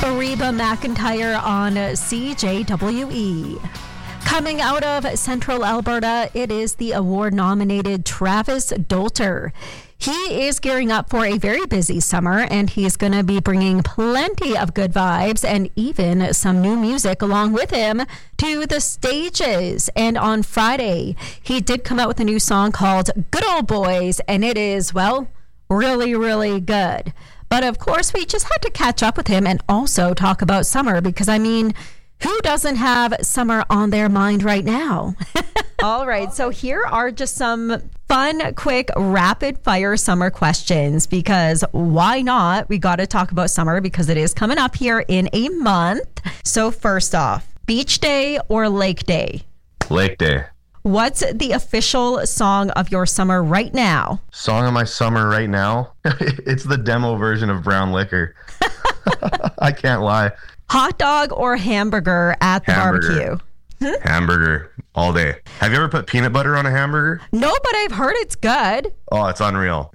Reba McEntire on CJWE. Coming out of Central Alberta, it is the award-nominated Travis Dolter. He is gearing up for a very busy summer, and he's going to be bringing plenty of good vibes and even some new music along with him to the stages. And on Friday, he did come out with a new song called Good Old Boys, and it is, well, really, really good. But of course, we just had to catch up with him and also talk about summer because, I mean, who doesn't have summer on their mind right now? All right, so here are just some fun, quick, rapid-fire summer questions because why not? We got to talk about summer because it is coming up here in a month. So first off, beach day or lake day? Lake day. What's the official song of your summer right now? Song of my summer right now? It's the demo version of Brown Liquor. I can't lie. Hot dog or hamburger at the barbecue? Hamburger all day. Have you ever put peanut butter on a hamburger? No, but I've heard it's good. Oh, it's unreal.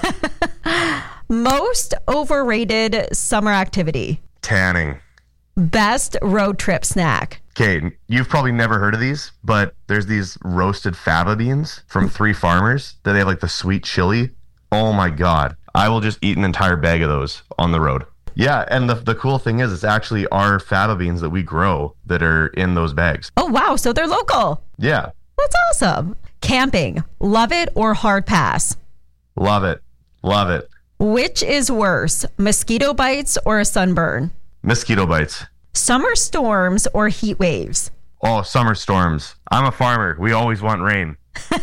Most overrated summer activity? Tanning. Best road trip snack? Okay, you've probably never heard of these, but there's these roasted faba beans from Three Farmers that they have like the sweet chili. Oh my God. I will just eat an entire bag of those on the road. Yeah, and the cool thing is it's actually our faba beans that we grow that are in those bags. Oh, wow. So they're local. Yeah. That's awesome. Camping. Love it or hard pass? Love it. Love it. Which is worse, mosquito bites or a sunburn? Mosquito bites. Summer storms or heat waves? Oh, summer storms. I'm a farmer. We always want rain.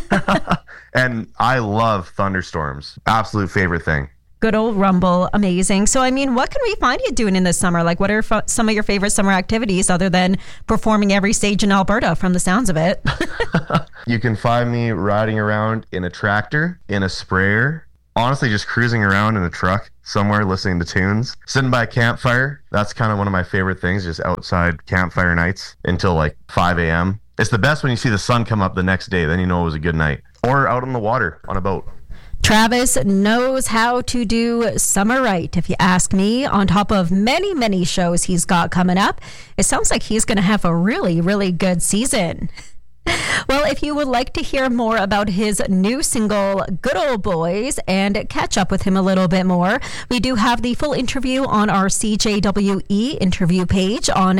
And I love thunderstorms. Absolute favorite thing. Good old Rumble. Amazing. So, I mean, what can we find you doing in the summer? Like, what are some of your favorite summer activities other than performing every stage in Alberta from the sounds of it? You can find me riding around in a tractor, in a sprayer, honestly just cruising around in a truck somewhere listening to tunes, sitting by a campfire. That's kind of one of my favorite things, just outside campfire nights until like 5 a.m. It's the best when you see the sun come up the next day. Then you know it was a good night. Or out on the water on a boat. Travis knows how to do summer right, if you ask me. On top of many, many shows he's got coming up, it sounds like he's going to have a really, really good season. Well, if you would like to hear more about his new single, Good Old Boys, and catch up with him a little bit more, we do have the full interview on our CJWE interview page on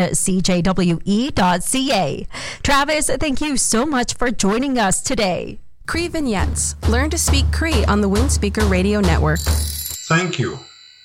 cjwe.ca. Travis, thank you so much for joining us today. Cree Vignettes. Learn to speak Cree on the Windspeaker Radio Network. Thank you.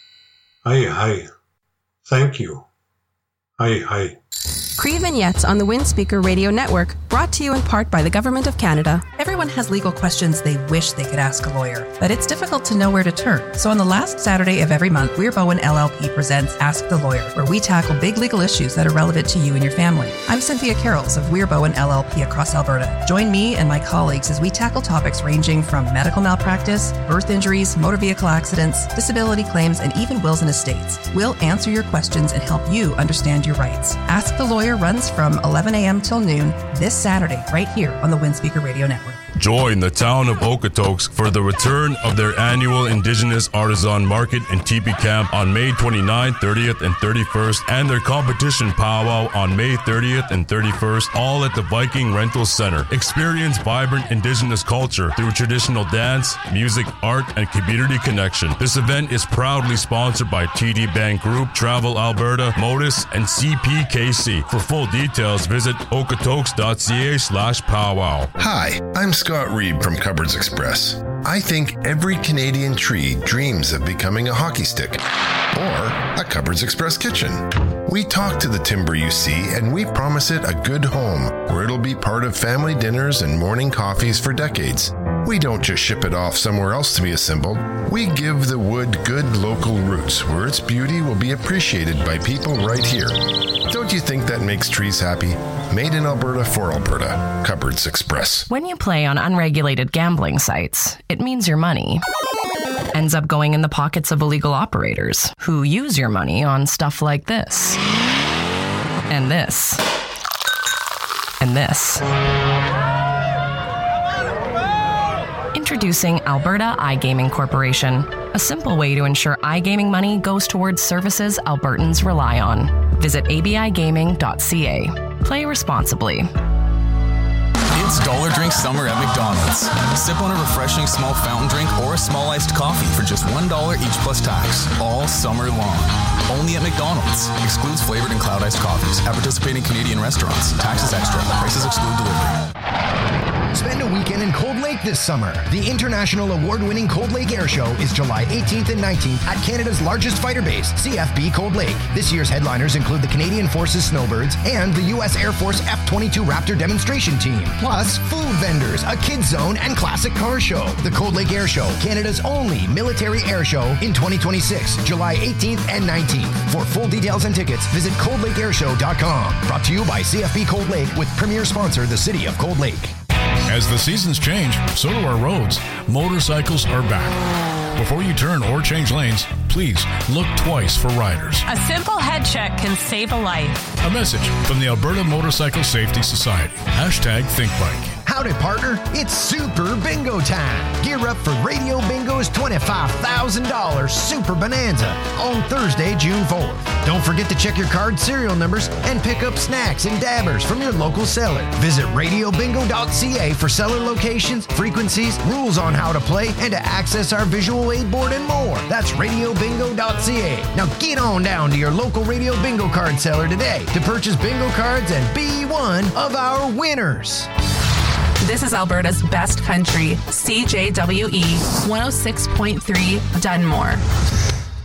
Hi. Thank you. Hi. Cree Vignettes on the Windspeaker Radio Network, brought to you in part by the Government of Canada. Everyone has legal questions they wish they could ask a lawyer, but it's difficult to know where to turn. So on the last Saturday of every month, Weir Bowen LLP presents Ask the Lawyer, where we tackle big legal issues that are relevant to you and your family. I'm Cynthia Carrolls of Weir Bowen LLP across Alberta. Join me and my colleagues as we tackle topics ranging from medical malpractice, birth injuries, motor vehicle accidents, disability claims, and even wills and estates. We'll answer your questions and help you understand your rights. Ask the Lawyer runs from 11 a.m. till noon this Saturday, right here on the Windspeaker Radio Network. Join the town of Okotoks for the return of their annual Indigenous Artisan Market and Teepee Camp on May 29th, 30th, and 31st, and their competition powwow on May 30th and 31st, all at the Viking Rental Center. Experience vibrant Indigenous culture through traditional dance, music, art, and community connection. This event is proudly sponsored by TD Bank Group, Travel Alberta, Modus, and CPKC. For full details, visit okotoks.ca/powwow. Hi, I'm Scott Reed from Cupboards Express. I think every Canadian tree dreams of becoming a hockey stick or a Cupboards Express kitchen. We talk to the timber you see and we promise it a good home where it'll be part of family dinners and morning coffees for decades. We don't just ship it off somewhere else to be assembled. We give the wood good local roots where its beauty will be appreciated by people right here. Don't you think that makes trees happy? Made in Alberta for Alberta. Cupboards Express. When you play on unregulated gambling sites, it means your money ends up going in the pockets of illegal operators who use your money on stuff like this. And this. And this. Introducing Alberta iGaming Corporation, a simple way to ensure iGaming money goes towards services Albertans rely on. Visit abigaming.ca. Play responsibly. It's Dollar Drink Summer at McDonald's. Sip on a refreshing small fountain drink or a small iced coffee for just $1 each plus tax, all summer long. Only at McDonald's. Excludes flavored and cloud iced coffees at participating Canadian restaurants. Taxes extra. Prices exclude delivery. Spend a weekend in Cold Lake this summer. The international award-winning Cold Lake Air Show is July 18th and 19th at Canada's largest fighter base, CFB Cold Lake. This year's headliners include the Canadian Forces Snowbirds and the U.S. Air Force F-22 Raptor demonstration team. Plus, food vendors, a kids zone, and classic car show. The Cold Lake Air Show, Canada's only military air show in 2026, July 18th and 19th. For full details and tickets, visit coldlakeairshow.com. Brought to you by CFB Cold Lake with premier sponsor, the City of Cold Lake. As the seasons change, so do our roads. Motorcycles are back. Before you turn or change lanes, please look twice for riders. A simple head check can save a life. A message from the Alberta Motorcycle Safety Society. #ThinkBike. Howdy, partner. It's Super Bingo time. Gear up for Radio Bingo's $25,000 Super Bonanza on Thursday, June 4th. Don't forget to check your card serial numbers and pick up snacks and dabbers from your local seller. Visit radiobingo.ca for seller locations, frequencies, rules on how to play, and to access our visual aid board and more. That's radiobingo.ca. Now get on down to your local Radio Bingo card seller today to purchase bingo cards and be one of our winners. This is Alberta's best country, CJWE 106.3 Dunmore.